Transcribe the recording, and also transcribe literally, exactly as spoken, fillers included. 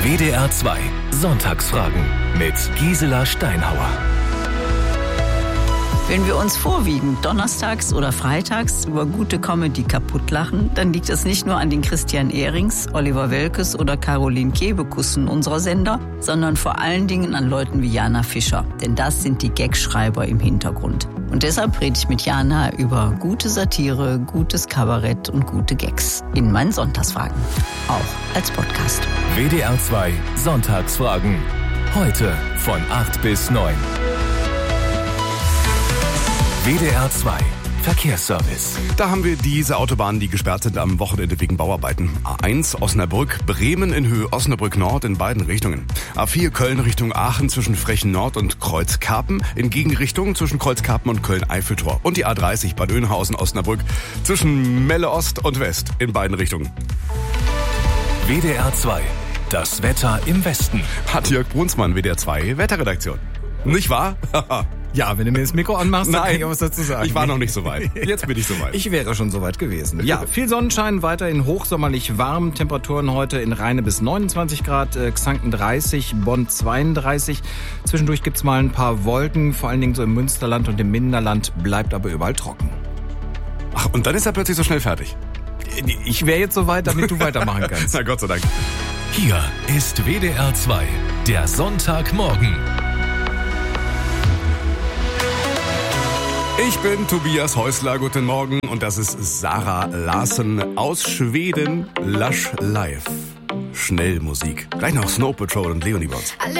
W D R zwei Sonntagsfragen mit Gisela Steinhauer. Wenn wir uns vorwiegend donnerstags oder freitags über gute Comedy kaputt lachen, dann liegt es nicht nur an den Christian Ehrings, Oliver Welkes oder Caroline Kebekus unserer Sender, sondern vor allen Dingen an Leuten wie Jana Fischer. Denn das sind die Gagschreiber im Hintergrund. Und deshalb rede ich mit Jana über gute Satire, gutes Kabarett und gute Gags in meinen Sonntagsfragen. Auch als Podcast. W D R zwei Sonntagsfragen. Heute von acht bis neun. W D R zwei Verkehrsservice. Da haben wir diese Autobahnen, die gesperrt sind am Wochenende wegen Bauarbeiten. A eins Osnabrück, Bremen in Höhe Osnabrück Nord in beiden Richtungen. A vier Köln Richtung Aachen zwischen Frechen Nord und Kreuzkarpen, in Gegenrichtung zwischen Kreuzkarpen und Köln-Eiffeltor. Und die A dreißig Bad Oeynhausen Osnabrück zwischen Melle Ost und West in beiden Richtungen. W D R zwei, das Wetter im Westen. Hat Jörg Brunsmann, W D R zwei Wetterredaktion. Nicht wahr? Ja, wenn du mir das Mikro anmachst, dann kann ich auch was dazu sagen. Ich war noch nicht so weit. Jetzt bin ich so weit. Ich wäre schon so weit gewesen. Ja, viel Sonnenschein, weiterhin hochsommerlich warm. Temperaturen heute in Rheine bis neunundzwanzig Grad, äh, Xanten dreißig, Bonn zweiunddreißig. Zwischendurch gibt's mal ein paar Wolken, vor allen Dingen so im Münsterland und im Minderland, bleibt aber überall trocken. Ach, und dann ist er plötzlich so schnell fertig. Ich wäre jetzt so weit, damit du weitermachen kannst. Na Gott sei Dank. Hier ist W D R zwei, der Sonntagmorgen. Ich bin Tobias Häusler, guten Morgen, und das ist Sarah Larsen aus Schweden, Lush Live. Schnellmusik. Gleich noch Snow Patrol und Leonie Bones.